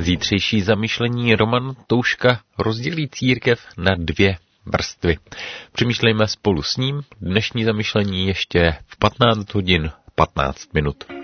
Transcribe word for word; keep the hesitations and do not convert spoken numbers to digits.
Zítřejší zamyšlení Roman Touška rozdělí církev na dvě vrstvy. Přemýšlejme spolu s ním. Dnešní zamyšlení ještě v patnáct hodin patnáct minut.